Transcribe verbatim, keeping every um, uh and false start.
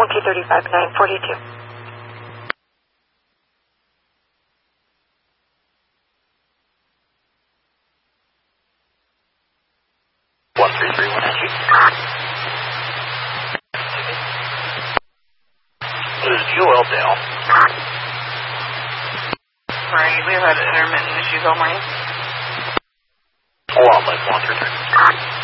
one two three five nine four two. one three three one Angie. This is Joel Dale. Sorry, we've had intermittent issues all morning. Hold on, like one three three.